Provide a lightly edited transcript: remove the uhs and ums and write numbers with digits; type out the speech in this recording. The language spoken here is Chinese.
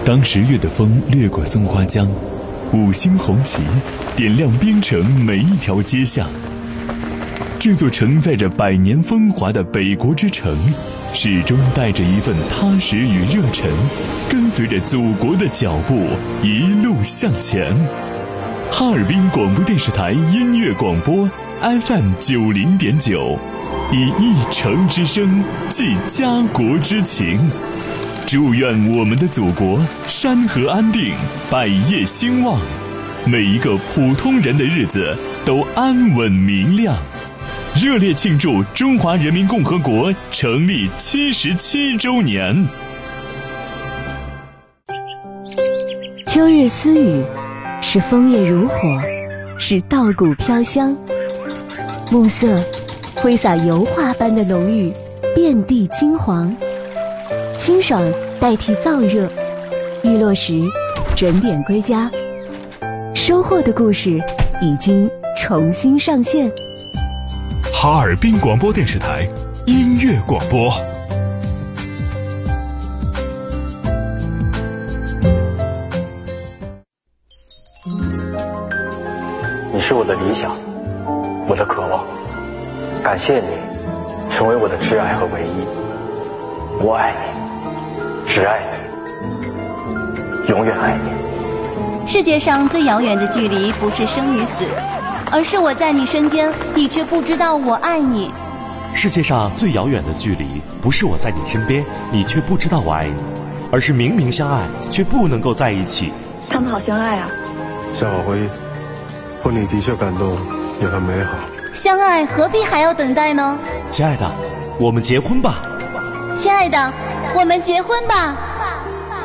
当10月的风掠过松花江，五星红旗点亮边城每一条街巷。这座承载着100年风华的北国之城，始终带着一份踏实与热忱，跟随着祖国的脚步一路向前。哈尔滨广播电视台音乐广播 FM 90.9，以一城之声寄家国之情。祝愿我们的祖国山河安定，百业兴旺，每一个普通人的日子都安稳明亮。热烈庆祝中华人民共和国成立77周年。 秋日私语，是枫叶如火，是稻谷飘香。暮色挥洒油画般的浓郁，遍地金黄。清爽代替燥热，日落时准点归家。收获的故事已经重新上线。 哈尔滨广播电视台音乐广播。 你是我的理想，我的渴望。感谢你，成为我的挚爱和唯一。我爱你，只爱你，永远爱你。 世界上最遥远的距离，不是生与死，而是我在你身边，你却不知道我爱你。 世界上最遥远的距离，不是我在你身边，你却不知道我爱你，而是明明相爱，却不能够在一起。 他们好相爱啊！ 夏小辉，婚礼的确感动，也很美好。 相爱何必还要等待呢？ 亲爱的，我们结婚吧。 亲爱的，我们结婚吧。